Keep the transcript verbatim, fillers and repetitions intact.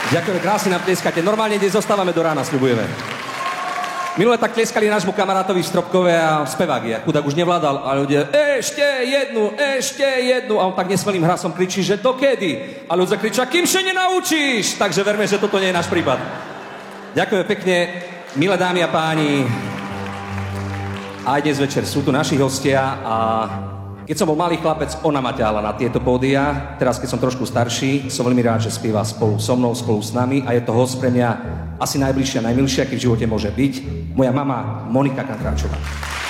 Ďakujem, krásne nám tlieskate. Normálne dnes zostávame do rána, sľubujeme. Minule tak tlieskali nášmu kamarátovi v Stropkove a spevák je. Chudák už nevládal, ale ľudia, ešte jednu, ešte jednu. A on tak nesmelým hlasom kričí, že dokedy? A ľudia kričia, kým sa nenaučíš? Takže verme, že toto nie je náš prípad. Ďakujem pekne, milé dámy a páni. Aj dnes večer sú tu naši hostia a keď som bol malý chlapec, ona ma ťahla na tieto pódia. Teraz, keď som trošku starší, som veľmi rád, že spieva spolu so mnou, spolu s nami a je to host pre mňa asi najbližšia, najmilšia, aký v živote môže byť. Moja mama Monika Kandráčová.